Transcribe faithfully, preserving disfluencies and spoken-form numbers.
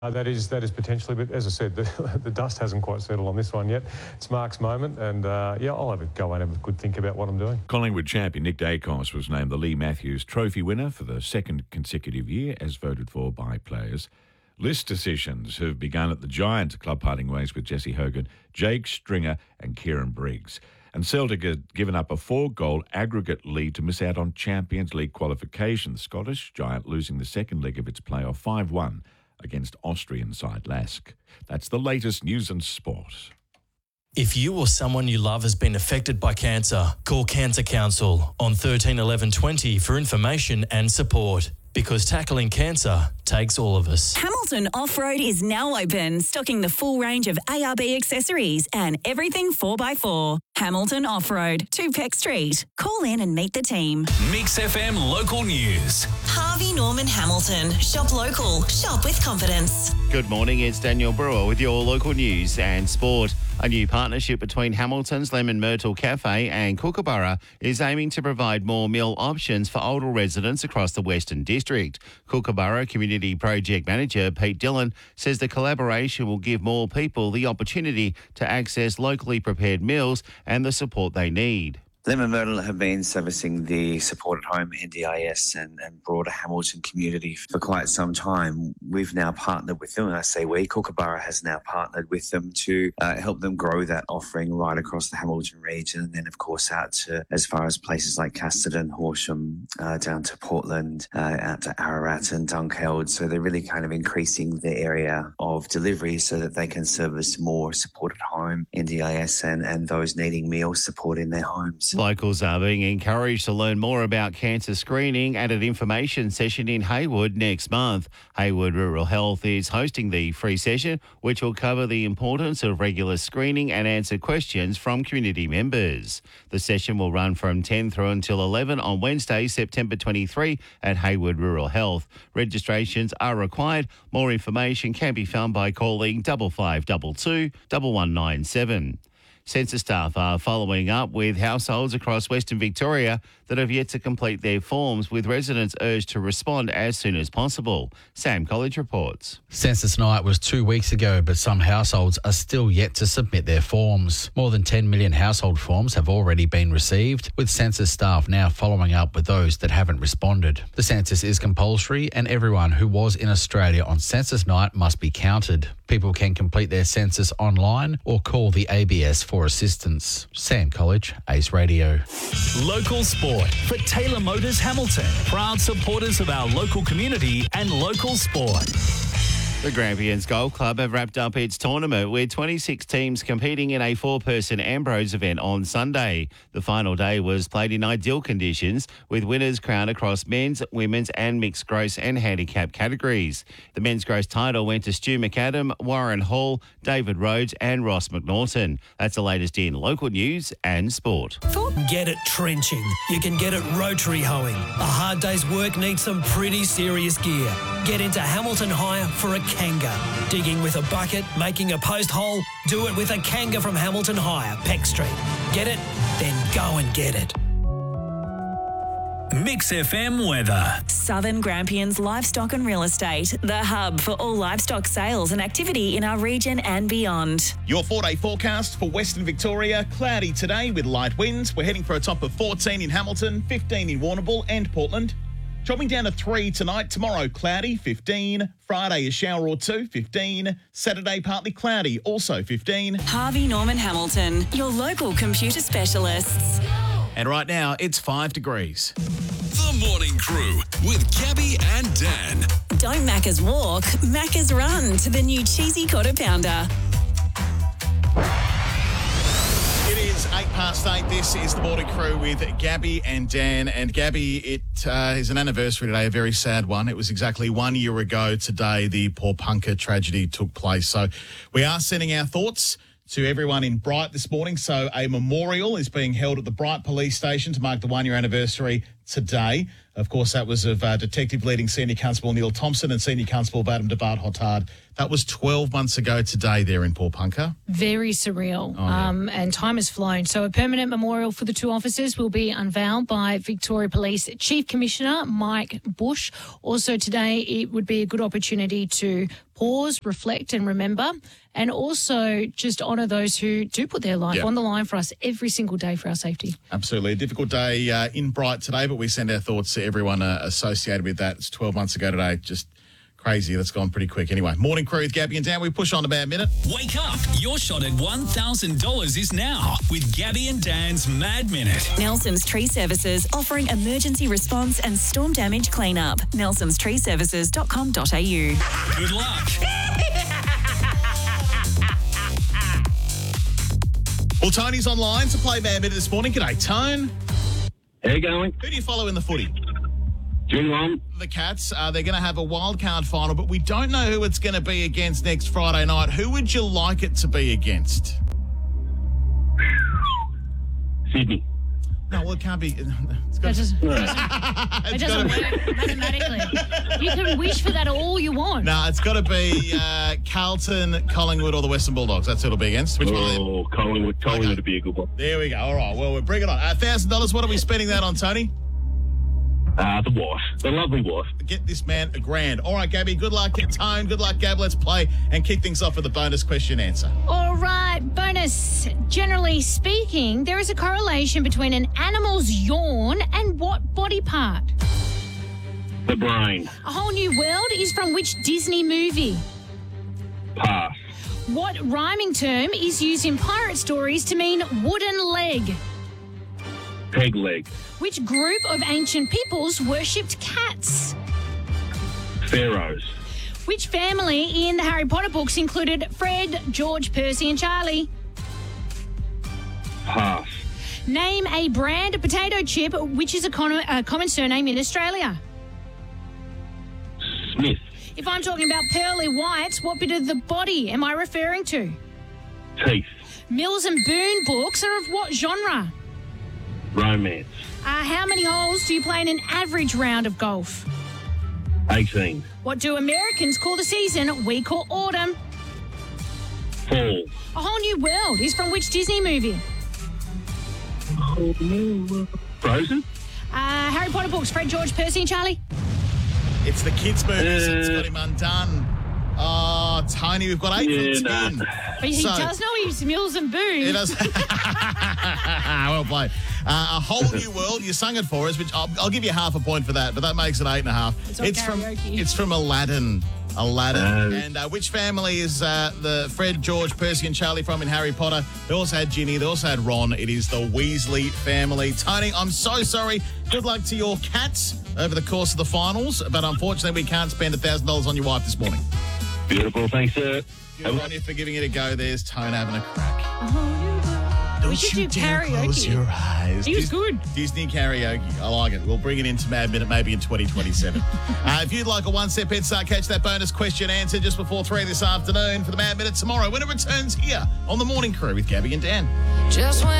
Uh, that is that is potentially, but as I said, the, the dust hasn't quite settled on this one yet. It's Mark's moment, and uh, yeah, I'll have a go and have a good think about what I'm doing. Collingwood champion Nick Dacos was named the Lee Matthews Trophy winner for the second consecutive year, as voted for by players. List decisions have begun at the Giants, club parting ways with Jesse Hogan, Jake Stringer and Kieran Briggs. And Celtic had given up a four-goal aggregate lead to miss out on Champions League qualification. The Scottish Giant losing the second leg of its playoff five one against Austrian side Lask. That's the latest news and sport. If you or someone you love has been affected by cancer, call Cancer Council on thirteen eleven twenty for information and support. Because tackling cancer takes all of us. Hamilton Off-Road is now open, stocking the full range of A R B accessories and everything four by four. Hamilton Off-Road, two Peck Street. Call in and meet the team. Mix F M local news. Harvey Norman Hamilton. Shop local. Shop with confidence. Good morning, it's Daniel Brewer with your local news and sport. A new partnership between Hamilton's Lemon Myrtle Cafe and Kookaburra is aiming to provide more meal options for older residents across the Western District. Kookaburra Community Project Manager Pete Dillon says the collaboration will give more people the opportunity to access locally prepared meals and the support they need. Lemon Myrtle have been servicing the supported home, N D I S, and, and broader Hamilton community for quite some time. We've now partnered with them, and I say we, Kookaburra has now partnered with them to uh, help them grow that offering right across the Hamilton region, and then, of course, out to as far as places like Casterton, Horsham, uh, down to Portland, uh, out to Ararat and Dunkeld. So they're really kind of increasing the area of delivery so that they can service more supported home, N D I S, and, and those needing meal support in their homes. Locals are being encouraged to learn more about cancer screening at an information session in Haywood next month. Haywood Rural Health is hosting the free session, which will cover the importance of regular screening and answer questions from community members. The session will run from ten through until eleven on Wednesday, September twenty-third at Haywood Rural Health. Registrations are required. More information can be found by calling five five two two, one one nine seven. Census staff are following up with households across Western Victoria that have yet to complete their forms, with residents urged to respond as soon as possible. Sam College reports. Census night was two weeks ago, but some households are still yet to submit their forms. More than ten million household forms have already been received, with census staff now following up with those that haven't responded. The census is compulsory, and everyone who was in Australia on census night must be counted. People can complete their census online or call the A B S for assistance. Sam College, Ace Radio. Local sport for Taylor Motors Hamilton. Proud supporters of our local community and local sport. The Grampians Golf Club have wrapped up its tournament with twenty-six teams competing in a four-person Ambrose event on Sunday. The final day was played in ideal conditions, with winners crowned across men's, women's and mixed gross and handicap categories. The men's gross title went to Stu McAdam, Warren Hall, David Rhodes and Ross McNaughton. That's the latest in local news and sport. Get it trenching. You can get it rotary hoeing. A hard day's work needs some pretty serious gear. Get into Hamilton Hire for a Kanga. Digging with a bucket, making a post hole, do it with a Kanga from Hamilton Hire, Peck Street. Get it? Then go and get it. Mix F M weather. Southern Grampians Livestock and Real Estate, the hub for all livestock sales and activity in our region and beyond. Your four-day forecast for Western Victoria. Cloudy today with light winds. We're heading for a top of fourteen in Hamilton, fifteen in Warrnambool and Portland. Dropping down to three tonight. Tomorrow, cloudy, fifteen. Friday, a shower or two, fifteen. Saturday, partly cloudy, also fifteen. Harvey Norman Hamilton, your local computer specialists. And right now, it's five degrees. The Morning Crew with Gabby and Dan. Don't Macca's walk, Macca's run to the new cheesy quarter pounder. It is eight past eight. This is the Morning Crew with Gabby and Dan. And Gabby, it uh, is an anniversary today, a very sad one. It was exactly one year ago today the Pawnpukka tragedy took place. So we are sending our thoughts to everyone in Bright this morning. So a memorial is being held at the Bright Police Station to mark the one-year anniversary today. Of course, that was of uh, Detective Leading Senior Constable Neil Thompson and Senior Constable Badam Debat Hotard. That was twelve months ago today there in Port Punker. Very surreal. Oh, yeah. um, and time has flown. So a permanent memorial for the two officers will be unveiled by Victoria Police Chief Commissioner Mike Bush. Also today, it would be a good opportunity to pause, reflect and remember, and also just honour those who do put their life Yeah. on the line for us every single day for our safety. Absolutely. A difficult day uh, in Bright today, but we send our thoughts to everyone uh, associated with that. It's twelve months ago today. Just crazy. That's gone pretty quick. Anyway, morning crew with Gabby and Dan. We push on about a minute. Wake up. Your shot at one thousand dollars is now with Gabby and Dan's Mad Minute. Nelson's Tree Services offering emergency response and storm damage cleanup. nelsons tree services dot com dot a u. Good luck. Well, Tony's online to play Mad Minute this morning. G'day, Tone. How you going? Who do you follow in the footy? Geelong. The Cats. Uh, they're going to have a wild card final, but we don't know who it's going to be against next Friday night. Who would you like it to be against? Sydney. No, well, it can't be. It's That got doesn't, to, it doesn't work mathematically. You can wish for that all you want. No, it's got to be uh, Carlton, Collingwood, or the Western Bulldogs. That's who it'll be against. Which one of them? Oh, Collingwood. Collingwood would be a good one. There we go. All right. Well, we'll bring it on. one thousand dollars. What are we spending that on, Tony? Uh, the wife. The lovely wife. Get this man a grand. All right, Gabby. Good luck. Tone. Good luck, Gab. Let's play and kick things off with a bonus question answer. All right, bonus. Generally speaking, there is a correlation between an animal's yawn and what body part? The brain. A Whole New World is from which Disney movie? Pass. What rhyming term is used in pirate stories to mean wooden leg? Peg leg. Which group of ancient peoples worshipped cats? Pharaohs. Which family in the Harry Potter books included Fred, George, Percy and Charlie? Pass. Name a brand of potato chip which is a, con- a common surname in Australia. Smith. If I'm talking about pearly whites, what bit of the body am I referring to? Teeth. Mills and Boon books are of what genre? Romance. Uh, how many holes do you play in an average round of golf? eighteen. What do Americans call the season we call autumn? Fall. A Whole New World is from which Disney movie? Frozen. Uh, Harry Potter books, Fred, George, Percy and Charlie? It's the kids' movies. Uh, It's got him undone. Oh, Tony, we've got eight Yeah, from ten. nah. But he So- does know he's Mills and Boon. It does. Well played. Uh, a Whole New World. You sung it for us, which I'll, I'll give you half a point for that, but that makes it eight and a half. It's on from karaoke. it's from Aladdin. Aladdin. Oh. And uh, which family is uh, the Fred, George, Percy, and Charlie from in Harry Potter? They also had Ginny. They also had Ron. It is the Weasley family. Tony, I'm so sorry. Good luck to your cats over the course of the finals, but unfortunately, we can't spend one thousand dollars on your wife this morning. Beautiful. Thanks, sir. Good on you for giving it a go. There's Tone having a crack. We should do dare karaoke. close your eyes. He was Dis- good. Disney karaoke. I like it. We'll bring it into Mad Minute maybe in twenty twenty-seven. uh, if you'd like a one-step head start, catch that bonus question answer just before three this afternoon for the Mad Minute tomorrow when it returns here on The Morning Crew with Gabby and Dan. Just when